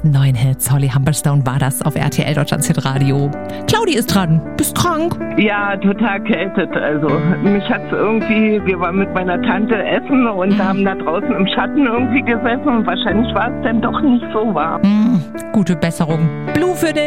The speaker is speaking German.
besten neuen Hits. Holly Humberstone war das auf RTL Deutschlands Hitradio. Claudi ist dran. Bist krank? Ja, total erkältet. Also mich hat's irgendwie, wir waren mit meiner Tante essen und haben da draußen im Schatten irgendwie gesessen und wahrscheinlich war es dann doch nicht so warm. Gute Besserung. Blue für dich.